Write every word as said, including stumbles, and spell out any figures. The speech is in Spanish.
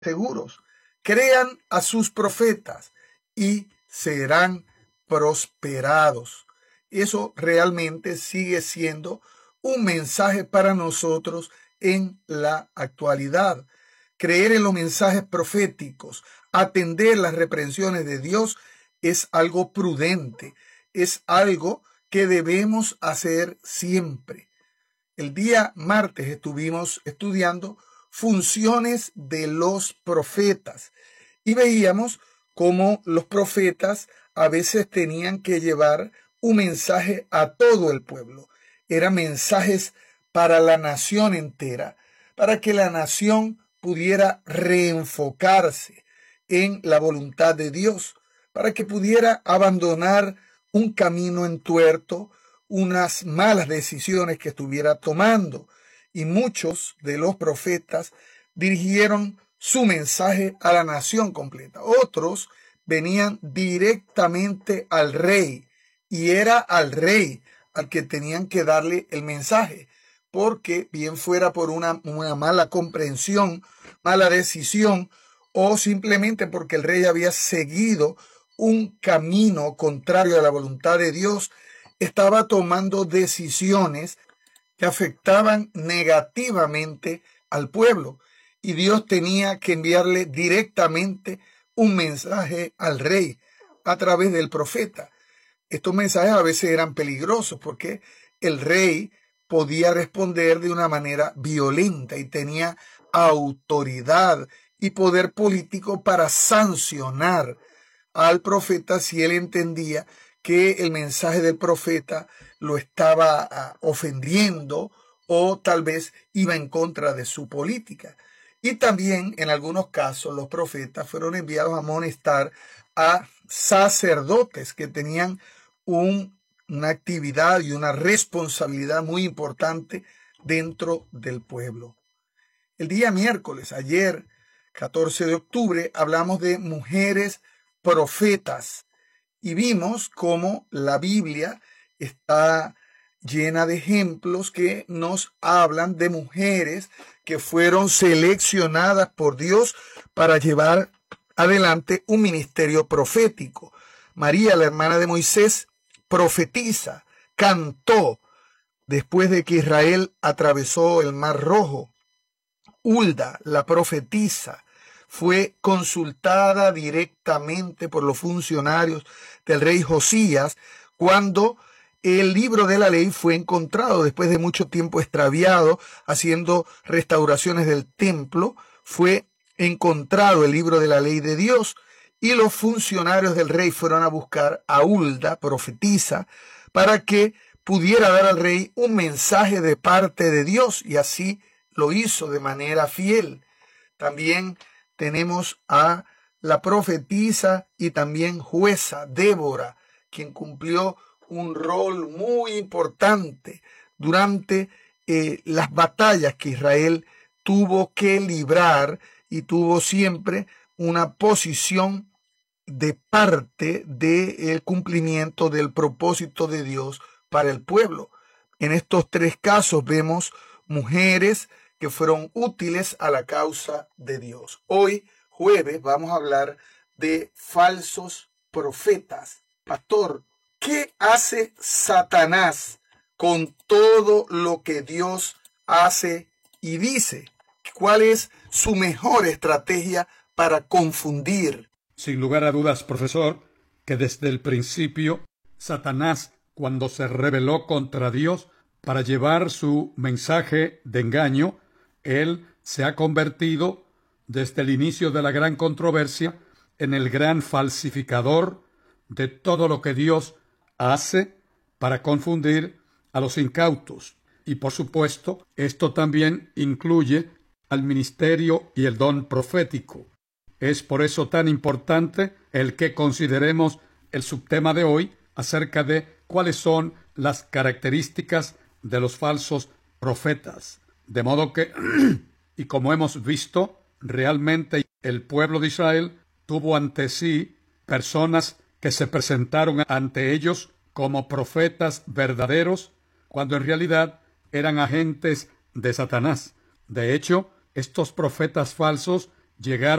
seguros. Crean a sus profetas y serán prosperados. Eso realmente sigue siendo un mensaje para nosotros en la actualidad. Creer en los mensajes proféticos, atender las reprensiones de Dios es algo prudente, es algo que debemos hacer siempre. El día martes estuvimos estudiando funciones de los profetas y veíamos cómo los profetas a veces tenían que llevar un mensaje a todo el pueblo. Eran mensajes para la nación entera, para que la nación pudiera reenfocarse en la voluntad de Dios, para que pudiera abandonar un camino entuerto, unas malas decisiones que estuviera tomando. Y muchos de los profetas dirigieron su mensaje a la nación completa. Otros venían directamente al rey, y era al rey al que tenían que darle el mensaje, porque bien fuera por una, una mala comprensión, mala decisión, o simplemente porque el rey había seguido un camino contrario a la voluntad de Dios, estaba tomando decisiones que afectaban negativamente al pueblo, y Dios tenía que enviarle directamente un mensaje al rey a través del profeta. Estos mensajes a veces eran peligrosos porque el rey podía responder de una manera violenta y tenía autoridad y poder político para sancionar al profeta si él entendía que el mensaje del profeta lo estaba uh, ofendiendo o tal vez iba en contra de su política. Y también en algunos casos los profetas fueron enviados a amonestar a sacerdotes que tenían un, una actividad y una responsabilidad muy importante dentro del pueblo. El día miércoles, ayer, catorce de octubre, hablamos de mujeres profetas y vimos cómo la Biblia está llena de ejemplos que nos hablan de mujeres que fueron seleccionadas por Dios para llevar adelante un ministerio profético. María, la hermana de Moisés, profetiza, cantó después de que Israel atravesó el Mar Rojo. Hulda, la profetisa, fue consultada directamente por los funcionarios del rey Josías cuando el libro de la ley fue encontrado después de mucho tiempo extraviado, haciendo restauraciones del templo. Fue encontrado el libro de la ley de Dios y los funcionarios del rey fueron a buscar a Hulda, profetisa, para que pudiera dar al rey un mensaje de parte de Dios, y así lo hizo de manera fiel. También tenemos a la profetisa y también jueza Débora, quien cumplió un rol muy importante durante eh, las batallas que Israel tuvo que librar, y tuvo siempre una posición de parte del cumplimiento del propósito de Dios para el pueblo. En estos tres casos vemos mujeres que fueron útiles a la causa de Dios. Hoy, jueves, vamos a hablar de falsos profetas. Pastor, ¿qué hace Satanás con todo lo que Dios hace y dice? ¿Cuál es su mejor estrategia para confundir? Sin lugar a dudas, profesor, que desde el principio, Satanás, cuando se rebeló contra Dios para llevar su mensaje de engaño, él se ha convertido, desde el inicio de la gran controversia, en el gran falsificador de todo lo que Dios hace para confundir a los incautos. Y por supuesto, esto también incluye al ministerio y el don profético. Es por eso tan importante el que consideremos el subtema de hoy acerca de cuáles son las características de los falsos profetas. De modo que, y como hemos visto, realmente el pueblo de Israel tuvo ante sí personas que se presentaron ante ellos como profetas verdaderos, cuando en realidad eran agentes de Satanás. De hecho, estos profetas falsos llegaron